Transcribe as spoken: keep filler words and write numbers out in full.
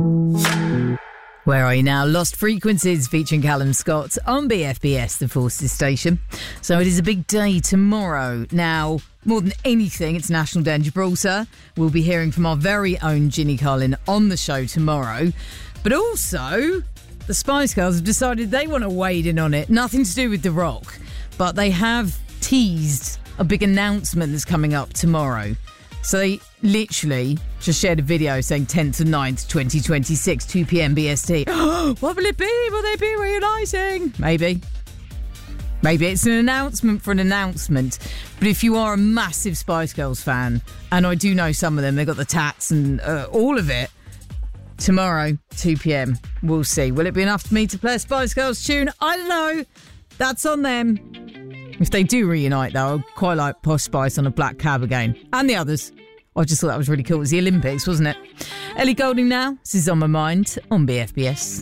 Where are you now? Lost Frequencies featuring Callum Scott on B F B S, the Forces station. So it is a big day tomorrow. Now, more than anything, it's National Day in Gibraltar. We'll be hearing from our very own Ginny Carlin on the show tomorrow. But also, the Spice Girls have decided they want to wade in on it. Nothing to do with The Rock. But they have teased a big announcement that's coming up tomorrow. So they literally just shared a video saying tenth and ninth, twenty twenty-six, two p.m. B S T. What will it be? Will they be reuniting? Maybe. Maybe it's an announcement for an announcement. But if you are a massive Spice Girls fan, and I do know some of them, they've got the tats and uh, all of it, tomorrow, two p.m, we'll see. Will it be enough for me to play a Spice Girls tune? I don't know. That's on them. If they do reunite, though, I'd quite like Posh Spice on a black cab again. And the others. I just thought that was really cool. It was the Olympics, wasn't it? Ellie Goulding now. This is On My Mind on B F B S.